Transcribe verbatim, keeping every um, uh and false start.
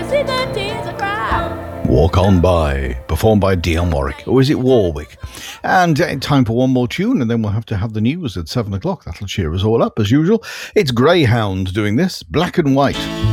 see their tears a cry. Walk On By, performed by Dionne Warwick, or is it Warwick? And uh, time for one more tune, and then we'll have to have the news at seven o'clock. That'll cheer us all up as usual. It's Greyhound doing this, Black and White.